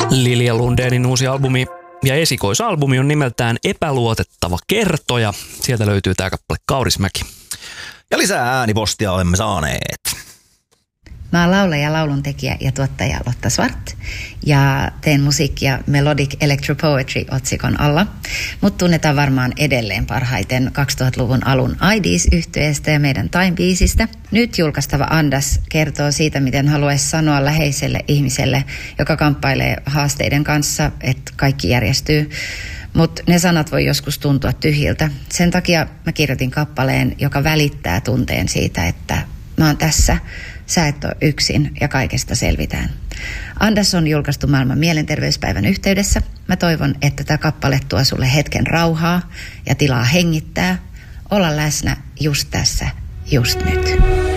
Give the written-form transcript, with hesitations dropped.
Lilja Lundénin uusi albumi ja esikoisalbumi on nimeltään Epäluotettava kertoja. Sieltä löytyy tää kappale Kaurismäki. Ja lisää äänipostia olemme saaneet. Mä oon laulaja, lauluntekijä ja tuottaja Lotta Svart ja teen musiikkia Melodic Electropoetry -otsikon alla. Mut tunnetaan varmaan edelleen parhaiten 2000-luvun alun IDs-yhtyeestä ja meidän Time-biisistä. Nyt julkaistava Andas kertoo siitä, miten haluaisi sanoa läheiselle ihmiselle, joka kamppailee haasteiden kanssa, että kaikki järjestyy. Mutta ne sanat voi joskus tuntua tyhjiltä. Sen takia mä kirjoitin kappaleen, joka välittää tunteen siitä, että mä oon tässä. Sä et ole yksin ja kaikesta selvitään. Andas on julkaistu maailman mielenterveyspäivän yhteydessä. Mä toivon, että tämä kappale tuo sulle hetken rauhaa ja tilaa hengittää, olla läsnä just tässä, just nyt.